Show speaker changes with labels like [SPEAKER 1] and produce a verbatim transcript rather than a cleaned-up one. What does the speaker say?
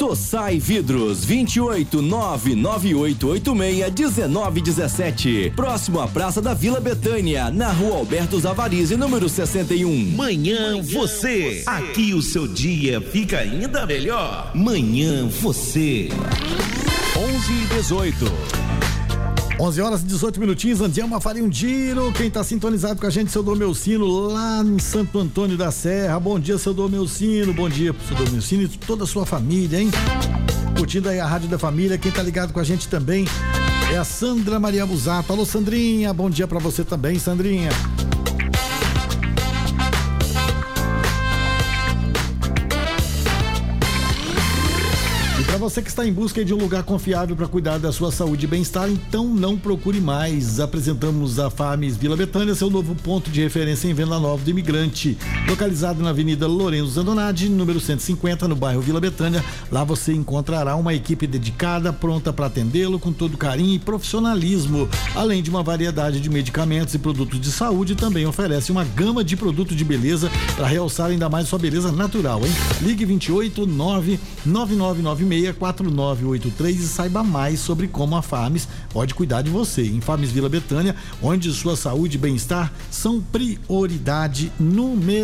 [SPEAKER 1] Sossai Vidros, vinte e oito, nove nove oito oito seis, dezenove dezessete. Próximo à Praça da Vila Betânia, na Rua Alberto Zavarizi, número sessenta e um.
[SPEAKER 2] Manhã, Manhã você. você. Aqui o seu dia fica ainda melhor. Manhã você.
[SPEAKER 1] onze e dezoito.
[SPEAKER 3] onze horas e dezoito minutinhos, Andiama faria um giro. Quem tá sintonizado com a gente, seu Domeucino, lá em Santo Antônio da Serra. Bom dia, seu Domeucino. Bom dia pro seu Domeucino e toda a sua família, hein? Curtindo aí a Rádio da Família. Quem tá ligado com a gente também é a Sandra Maria Busato. Alô, Sandrinha. Bom dia pra você também, Sandrinha. Para você que está em busca de um lugar confiável para cuidar da sua saúde e bem-estar, então não procure mais. Apresentamos a Fames Vila Betânia, seu novo ponto de referência em venda nova do imigrante, localizado na Avenida Lourenço Zandonade, número cento e cinquenta, no bairro Vila Betânia. Lá você encontrará uma equipe dedicada, pronta para atendê-lo com todo carinho e profissionalismo, além de uma variedade de medicamentos e produtos de saúde. Também oferece uma gama de produtos de beleza para realçar ainda mais sua beleza natural, hein? Ligue vinte e oito, nove nove nove nove seis quatro nove oito três e saiba mais sobre como a Fames pode cuidar de você. Em Fames Vila Betânia, onde sua saúde e bem-estar são prioridade número